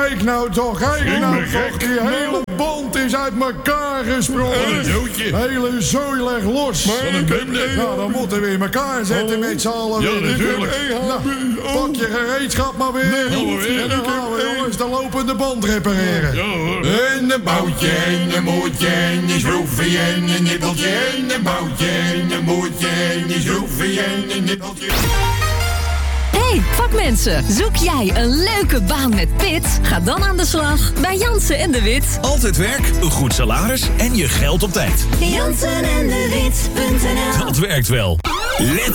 kijk nou toch. Die hele band is uit elkaar gesprongen. Zootje. Hele zooi leg los. Nou, dan moeten we in elkaar zetten met z'n allen. Ja, natuurlijk. Nou, pak je gereedschap maar weer. En dan gaan we jongens de lopende band repareren. Ja, hoor. En een boutje, en een moertje, en een schroefje, en een nippeltje. En een boutje, en een moertje, en een schroefje, en een nippeltje. Hey, vakmensen, zoek jij een leuke baan met pit? Ga dan aan de slag bij Jansen en de Wit. Altijd werk, een goed salaris en je geld op tijd. Jansen en de Wit.nl. Dat werkt wel. Let